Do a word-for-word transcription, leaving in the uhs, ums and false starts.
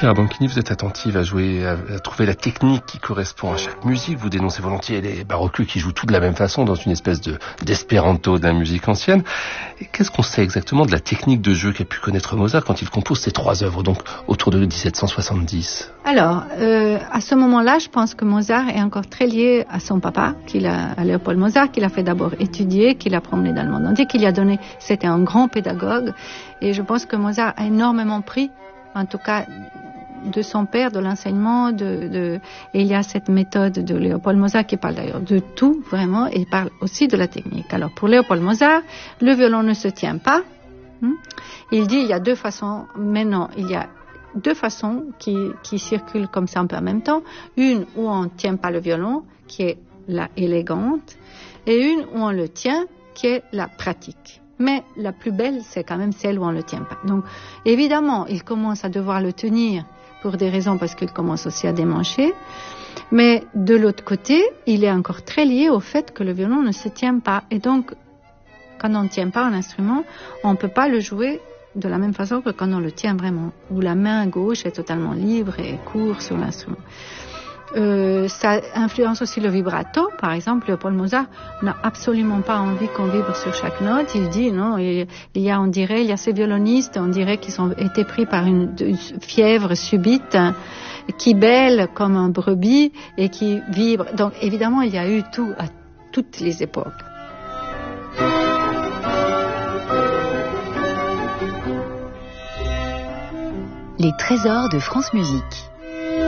Claire Banchini, vous êtes attentive à jouer, à, à trouver la technique qui correspond à chaque musique. Vous dénoncez volontiers les baroques qui jouent tout de la même façon dans une espèce de d'espéranto de la musique ancienne. Et qu'est-ce qu'on sait exactement de la technique de jeu qu'a pu connaître Mozart quand il compose ces trois œuvres, donc autour de dix-sept cent soixante-dix? Alors, euh, à ce moment-là, je pense que Mozart est encore très lié à son papa, qu'il a, à Léopold Mozart, qu'il a fait d'abord étudier, qu'il a promené dans le monde entier, qu'il a donné, c'était un grand pédagogue. Et je pense que Mozart a énormément pris, en tout cas, de son père, de l'enseignement, de, de, et il y a cette méthode de Léopold Mozart qui parle d'ailleurs de tout, vraiment, et il parle aussi de la technique. Alors, pour Léopold Mozart, le violon ne se tient pas. Hein? Il dit, il y a deux façons, maintenant, il y a deux façons qui, qui circulent comme ça un peu en même temps. Une où on ne tient pas le violon, qui est la élégante, et une où on le tient, qui est la pratique. Mais la plus belle, c'est quand même celle où on ne le tient pas. Donc, évidemment, il commence à devoir le tenir pour des raisons, parce qu'il commence aussi à démancher. Mais de l'autre côté, il est encore très lié au fait que le violon ne se tient pas. Et donc, quand on ne tient pas un instrument, on ne peut pas le jouer de la même façon que quand on le tient vraiment, où la main gauche est totalement libre et court sur l'instrument. Euh, ça influence aussi le vibrato. Par exemple, Léopold Mozart n'a absolument pas envie qu'on vibre sur chaque note. Il dit non, il, il y a, on dirait, il y a ces violonistes, on dirait qu'ils ont été pris par une, une fièvre subite, hein, qui bêle comme un brebis et qui vibre. Donc évidemment, il y a eu tout à toutes les époques. Les trésors de France Musique.